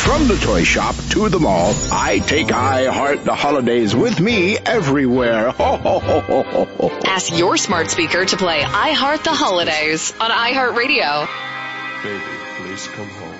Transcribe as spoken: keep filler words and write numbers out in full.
From the toy shop to the mall, I take iHeart the holidays with me everywhere. Ho, ho, ho, ho, ho, ho. Ask your smart speaker to play iHeart the holidays on iHeartRadio. Baby, please come home.